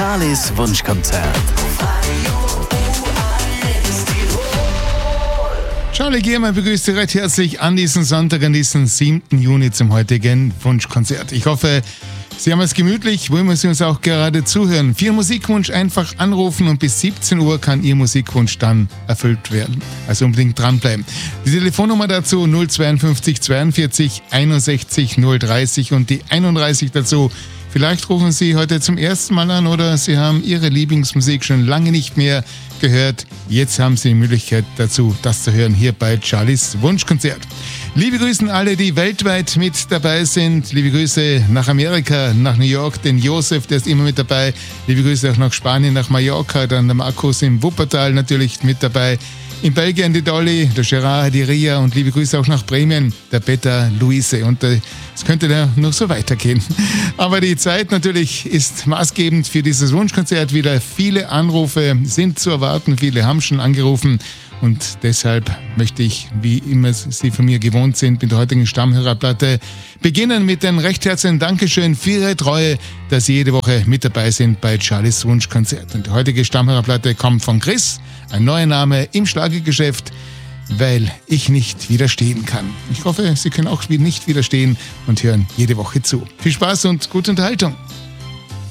Charlies Wunschkonzert. Charlie Giermann begrüßt Sie recht herzlich an diesem Sonntag, an diesem 7. Juni zum heutigen Wunschkonzert. Ich hoffe, Sie haben es gemütlich, wollen wir Sie uns auch gerade zuhören. Für Ihren Musikwunsch einfach anrufen und bis 17 Uhr kann Ihr Musikwunsch dann erfüllt werden. Also unbedingt dranbleiben. Die Telefonnummer dazu 052 42 61 030 und die 31 dazu. Vielleicht rufen Sie heute zum ersten Mal an oder Sie haben Ihre Lieblingsmusik schon lange nicht mehr gehört. Jetzt haben Sie die Möglichkeit dazu, das zu hören hier bei Charlies Wunschkonzert. Liebe Grüße an alle, die weltweit mit dabei sind. Liebe Grüße nach Amerika, nach New York, den Josef, der ist immer mit dabei. Liebe Grüße auch nach Spanien, nach Mallorca, dann der Markus im Wuppertal natürlich mit dabei. In Belgien die Dolly, der Gerard, die Ria und liebe Grüße auch nach Bremen, der Peter Luise. Und es könnte da noch so weitergehen. Aber die Zeit natürlich ist maßgebend für dieses Wunschkonzert. Wieder viele Anrufe sind zu erwarten, viele haben schon angerufen. Und deshalb möchte ich, wie immer Sie von mir gewohnt sind, mit der heutigen Stammhörerplatte beginnen mit einem recht herzlichen Dankeschön für Ihre Treue, dass Sie jede Woche mit dabei sind bei Charlies Wunschkonzert. Und die heutige Stammhörerplatte kommt von Chris, ein neuer Name im Schlagergeschäft, weil ich nicht widerstehen kann. Ich hoffe, Sie können auch nicht widerstehen und hören jede Woche zu. Viel Spaß und gute Unterhaltung.